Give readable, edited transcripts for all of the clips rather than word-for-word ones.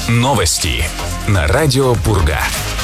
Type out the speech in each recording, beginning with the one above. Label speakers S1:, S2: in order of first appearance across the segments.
S1: Новости на радио Пурга.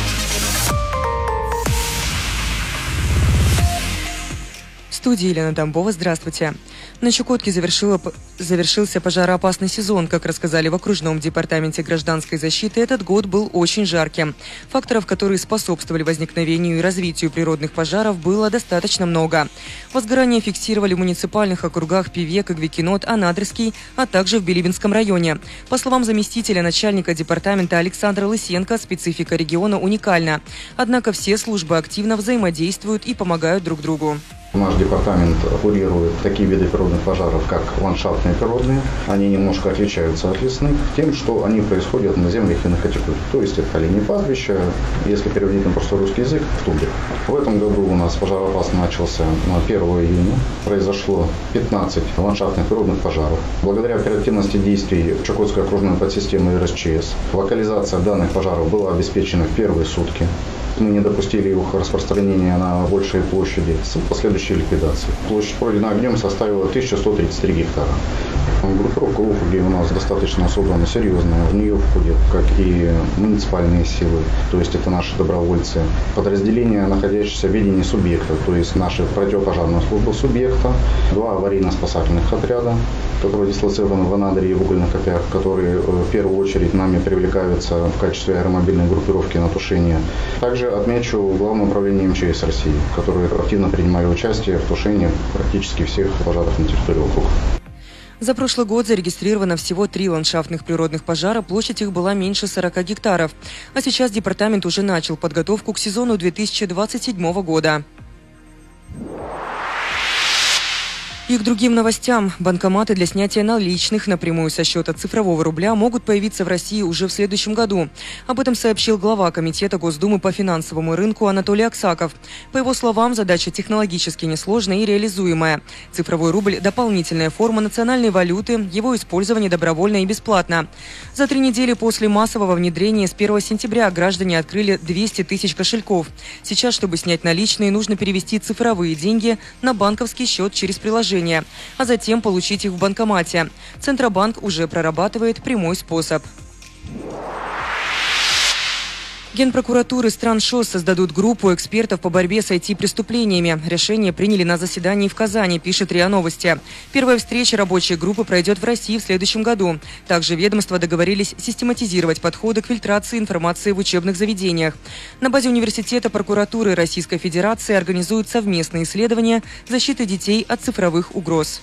S2: В студии Елена Тамбова. Здравствуйте. На Чукотке завершился пожароопасный сезон. Как рассказали в окружном департаменте гражданской защиты, этот год был очень жарким. Факторов, которые способствовали возникновению и развитию природных пожаров, было достаточно много. Возгорания фиксировали в муниципальных округах Певек, Игвикинот, Анадырский, а также в Билибинском районе. По словам заместителя начальника департамента Александра Лысенко, специфика региона уникальна. Однако все службы активно взаимодействуют и помогают друг другу.
S3: Наш департамент курирует такие виды природных пожаров, как ландшафтные природные. Они немножко отличаются от лесных тем, что они происходят на землях иных категорий. То есть это олени пастбища, если переводить на простой русский язык, в тундре. В этом году у нас пожароопасный начался 1 июня. Произошло 15 ландшафтных природных пожаров. Благодаря оперативности действий Чукотской окружной подсистемы РСЧС локализация данных пожаров была обеспечена в первые сутки. Мы не допустили их распространения на большие площади с последующей ликвидацией. Площадь, пройденная огнем, составила 1133 гектара. Группировка в округе у нас достаточно собрана, серьезная. В нее входят как и муниципальные силы, то есть это наши добровольцы, подразделения, находящиеся в ведении субъекта, то есть наши противопожарная служба субъекта, 2 аварийно-спасательных отряда, которые дислоцированы в Анадыре и в угольных копях, которые в первую очередь нами привлекаются в качестве аэромобильной группировки на тушение. Также отмечу Главное управление МЧС России, которые активно принимали участие в тушении практически всех пожаров на территории округа.
S2: За прошлый год зарегистрировано всего 3 ландшафтных природных пожара, площадь их была меньше 40 гектаров. А сейчас департамент уже начал подготовку к сезону 2027 года. И к другим новостям. Банкоматы для снятия наличных напрямую со счета цифрового рубля могут появиться в России уже в следующем году. Об этом сообщил глава Комитета Госдумы по финансовому рынку Анатолий Аксаков. По его словам, задача технологически несложная и реализуемая. Цифровой рубль – дополнительная форма национальной валюты, его использование добровольно и бесплатно. За 3 недели после массового внедрения с 1 сентября граждане открыли 200 тысяч кошельков. Сейчас, чтобы снять наличные, нужно перевести цифровые деньги на банковский счет через приложение, а затем получить их в банкомате. Центробанк уже прорабатывает прямой способ. Генпрокуратуры стран ШОС создадут группу экспертов по борьбе с IT-преступлениями. Решение приняли на заседании в Казани, пишет РИА Новости. Первая встреча рабочей группы пройдет в России в следующем году. Также ведомства договорились систематизировать подходы к фильтрации информации в учебных заведениях. На базе университета прокуратуры Российской Федерации организуют совместные исследования защиты детей от цифровых угроз.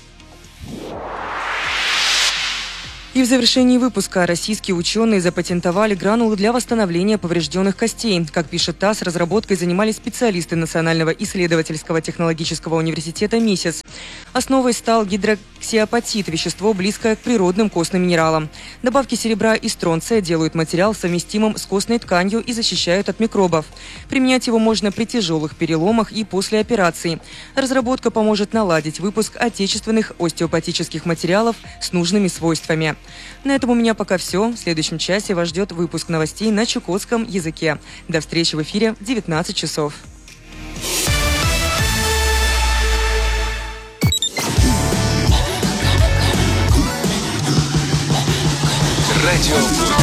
S2: И в завершении выпуска российские ученые запатентовали гранулы для восстановления поврежденных костей. Как пишет ТАСС, разработкой занимались специалисты Национального исследовательского технологического университета МИСИС. Основой стал гидроксиапатит – вещество, близкое к природным костным минералам. Добавки серебра и стронция делают материал совместимым с костной тканью и защищают от микробов. Применять его можно при тяжелых переломах и после операций. Разработка поможет наладить выпуск отечественных остеопатических материалов с нужными свойствами. На этом у меня пока все. В следующем часе вас ждет выпуск новостей на чукотском языке. До встречи в эфире в 19 часов.
S1: Радио